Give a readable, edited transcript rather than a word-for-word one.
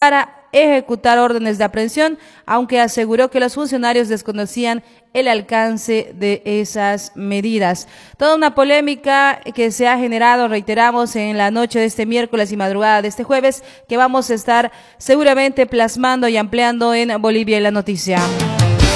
para ejecutar órdenes de aprehensión, aunque aseguró que los funcionarios desconocían el alcance de esas medidas. Toda una polémica que se ha generado, reiteramos, en la noche de este miércoles y madrugada de este jueves, que vamos a estar seguramente plasmando y ampliando en Bolivia en la noticia.